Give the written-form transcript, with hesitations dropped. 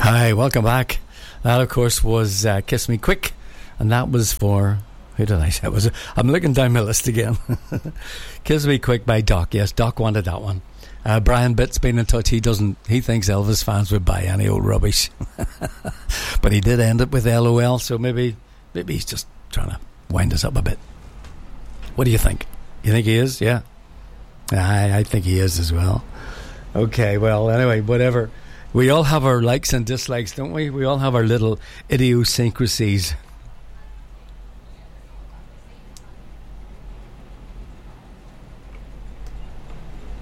Hi, welcome back. That, of course, was Kiss Me Quick, and that was for... Who did I say it was? I'm looking down my list again. Kiss Me Quick by Doc. Yes, Doc wanted that one. Brian Bitt's been in touch. He thinks Elvis fans would buy any old rubbish. But he did end it with LOL, so maybe he's just trying to wind us up a bit. What do you think? You think he is? Yeah. I think he is as well. Okay, well, anyway, whatever. We all have our likes and dislikes, don't we? We all have our little idiosyncrasies.